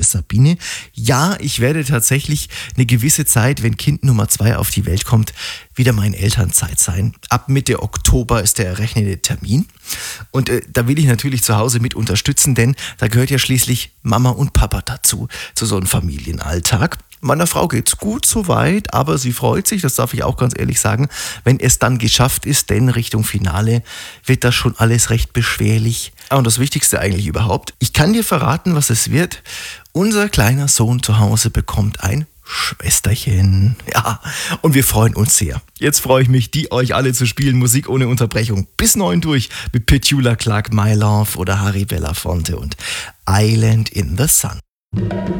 liebe Sabine. Ja, ich werde tatsächlich eine gewisse Zeit, wenn Kind Nummer 2 auf die Welt kommt, wieder mal in Elternzeit sein. Ab Mitte Oktober ist der errechnete Termin. Und da will ich natürlich zu Hause mit unterstützen, denn da gehört ja schließlich Mama und Papa dazu, zu so einem Familienalltag. Meiner Frau geht's gut soweit, aber sie freut sich, das darf ich auch ganz ehrlich sagen, wenn es dann geschafft ist, denn Richtung Finale wird das schon alles recht beschwerlich. Und das Wichtigste eigentlich überhaupt, ich kann dir verraten, was es wird. Unser kleiner Sohn zu Hause bekommt ein Schwesterchen. Ja, und wir freuen uns sehr. Jetzt freue ich mich, die euch alle zu spielen. Musik ohne Unterbrechung bis 9 durch mit Petula Clark, My Love oder Harry Belafonte und Island in the Sun.